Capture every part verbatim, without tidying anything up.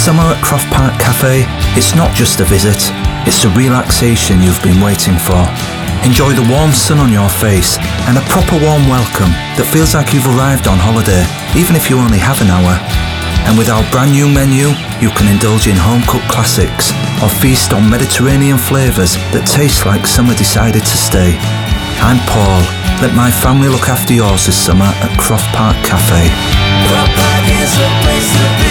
Summer at Croft Park Cafe, it's not just a visit, it's the relaxation you've been waiting for. Enjoy the warm sun on your face and a proper warm welcome that feels like you've arrived on holiday, even if you only have an hour. And with our brand new menu, you can indulge in home-cooked classics or feast on Mediterranean flavours that taste like summer decided to stay. I'm Paul. Let my family look after yours this summer at Croft Park Cafe. Croft Park is the place to be.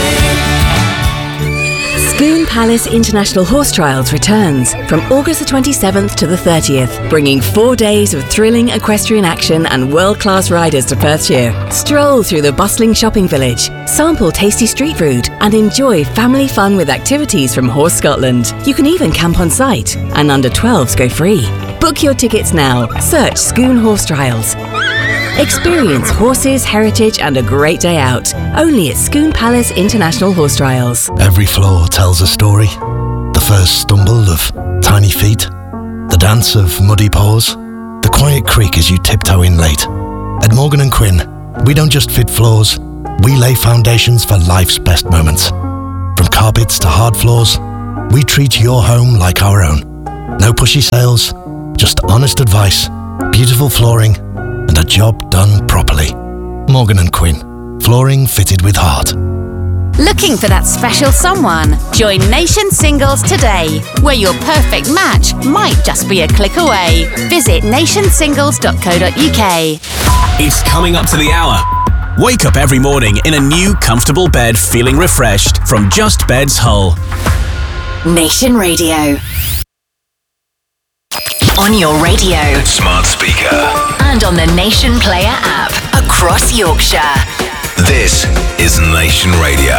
Scone Palace International Horse Trials returns from August the twenty-seventh to the thirtieth, bringing four days of thrilling equestrian action and world-class riders to Perthshire. Stroll through the bustling shopping village, sample tasty street food, and enjoy family fun with activities from Horse Scotland. You can even camp on site, and under twelves go free. Book your tickets now. Search Scone Horse Trials. Experience horses, heritage and a great day out. Only at Scone Palace International Horse Trials. Every floor tells a story. The first stumble of tiny feet, the dance of muddy paws, the quiet creak as you tiptoe in late. At Morgan and Quinn, we don't just fit floors, we lay foundations for life's best moments. From carpets to hard floors, we treat your home like our own. No pushy sales, just honest advice, beautiful flooring, and a job done properly. Morgan and Quinn. Flooring fitted with heart. Looking for that special someone? Join Nation Singles today, where your perfect match might just be a click away. Visit nation singles dot co dot uk. It's coming up to the hour. Wake up every morning in a new, comfortable bed feeling refreshed from Just Beds Hull. Nation Radio. On your radio, smart speaker, and on the Nation Player app across Yorkshire. This is Nation Radio.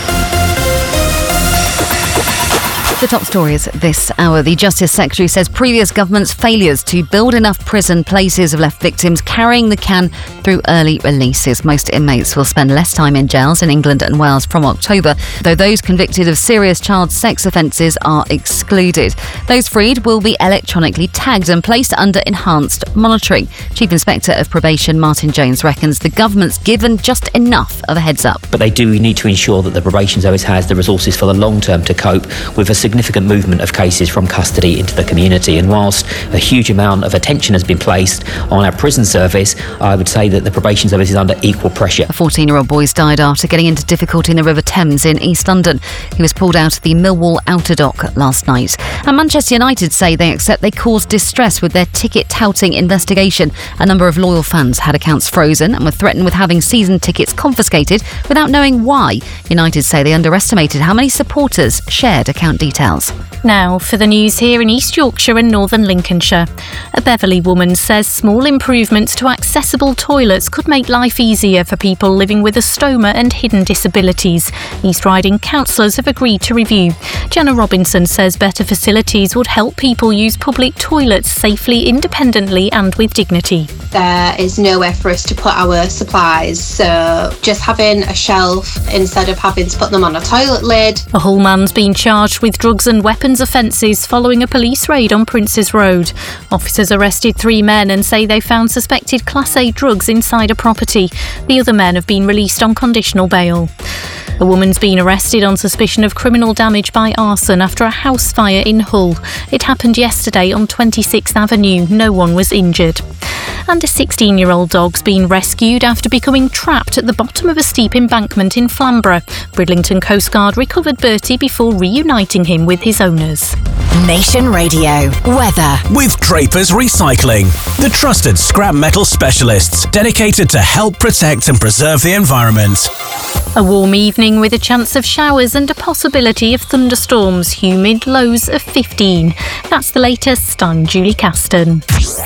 The top stories this hour. The Justice Secretary says previous governments' failures to build enough prison places have left victims carrying the can through early releases. Most inmates will spend less time in jails in England and Wales from October, though those convicted of serious child sex offences are excluded. Those freed will be electronically tagged and placed under enhanced monitoring. Chief Inspector of Probation Martin Jones reckons the government's given just enough of a heads up. But they do need to ensure that the Probation Service has the resources for the long term to cope with a significant movement of cases from custody into the community. And whilst a huge amount of attention has been placed on our prison service, I would say that the Probation Service is under equal pressure. A fourteen-year-old boy died after getting into difficulty in the River Thames in East London. He was pulled out of the Millwall Outer Dock last night. And Manchester United say they accept they caused distress with their ticket touting investigation. A number of loyal fans had accounts frozen and were threatened with having season tickets confiscated without knowing why. United say they underestimated how many supporters shared account details. Now for the news here in East Yorkshire and Northern Lincolnshire. A Beverley woman says small improvements to accessible toilets could make life easier for people living with a stoma and hidden disabilities. East Riding councillors have agreed to review. Jenna Robinson says better facilities would help people use public toilets safely, independently and with dignity. There is nowhere for us to put our supplies, so just having a shelf instead of having to put them on a toilet lid. A Hull man's been charged with drugs and weapons offences following a police raid on Princes Road. Officers arrested three men and say they found suspected Class A drugs inside a property. The other men have been released on conditional bail. A woman's been arrested on suspicion of criminal damage by arson after a house fire in Hull. It happened yesterday on twenty-sixth Avenue. No one was injured. And a sixteen-year-old dog's been rescued after becoming trapped at the bottom of a steep embankment in Flamborough. Bridlington Coast Guard recovered Bertie before reuniting him with his owners. Nation Radio. Weather. With Draper's Recycling, the trusted scrap metal specialists dedicated to help protect and preserve the environment. A warm evening with a chance of showers and a possibility of thunderstorms. Humid, lows of fifteen. That's the latest. I'm Julie Caston.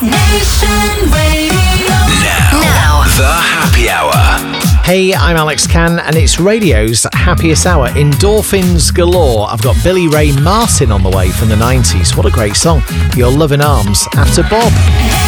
Nation Radio. Now, now, the happy hour. Hey, I'm Alex Can, and it's radio's happiest hour. Endorphins galore. I've got Billy Ray Martin on the way from the nineties. What a great song. Your Loving Arms after Bob.